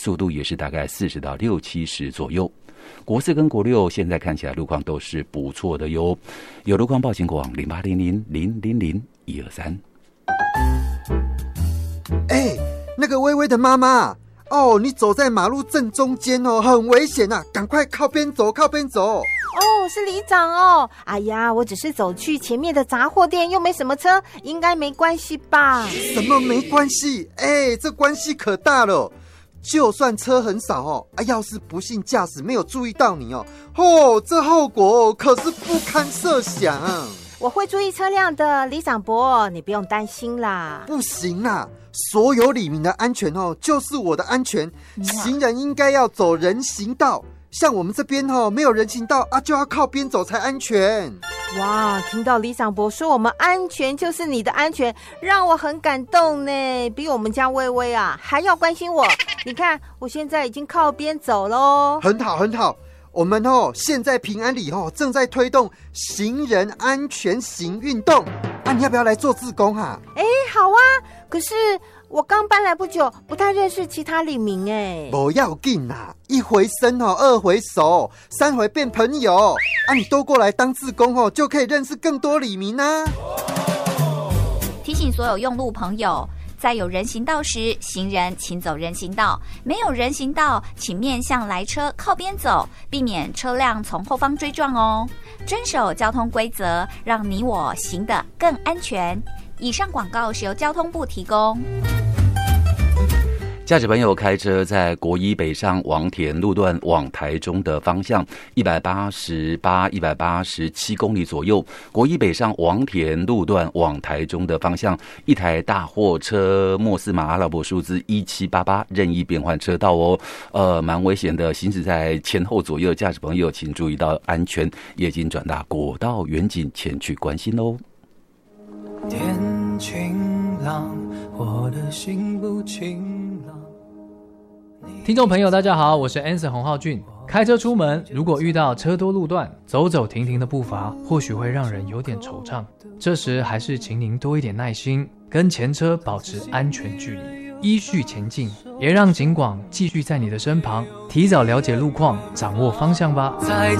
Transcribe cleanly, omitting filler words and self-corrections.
速度也是大概40到60-70左右。国4跟国6现在看起来路况都是不错的哟。有路况报警广0800000123。 那个微微的妈妈哦，你走在马路正中间哦，很危险啊，赶快靠边走，靠边走。 哦，是里长哦。哎呀，我只是走去前面的杂货店，又没什么车，应该没关系吧？ 什么没关系？这关系可大了。就算车很少哦，要是不幸驾驶没有注意到你哦，这后果可是不堪设想。 我会注意车辆的，里长伯，你不用担心啦。 不行啦，所有里民的安全哦，就是我的安全。行人应该要走人行道，像我们这边哦，没有人行道啊，就要靠边走才安全。 哇，听到里长伯说我们安全就是你的安全，让我很感动呢，比我们家薇薇啊还要关心我。你看，我现在已经靠边走咯。 很好，很好。我们现在平安里正在推动行人安全行运动啊，你要不要来做志工啊？ 好啊，可是我刚搬来不久，不太认识其他里民不要紧啦，一回生二回熟，3回变朋友啊！你都过来当志工就可以认识更多里民啊。 提醒所有用路朋友，在有人行道时，行人请走人行道；没有人行道，请面向来车靠边走，避免车辆从后方追撞哦。遵守交通规则，让你我行得更安全。以上广告是由交通部提供。 驾驶朋友开车在国1北上王田路段往台中的方向187公里左右，国1北上王田路段往台中的方向，一台大货车莫斯马阿拉伯数字1788任意变换车道哦，蛮危险的，行驶在前后左右，驾驶朋友请注意到安全，也请转达国道远景前去关心哦。 天晴朗，我的心不晴朗。 听众朋友大家好，我是 Anson 洪浩俊。开车出门，如果遇到车多路段，走走停停的步伐或许会让人有点惆怅，这时还是请您多一点耐心，跟前车保持安全距离，依序前进，也让警广继续在你的身旁，提早了解路况，掌握方向吧。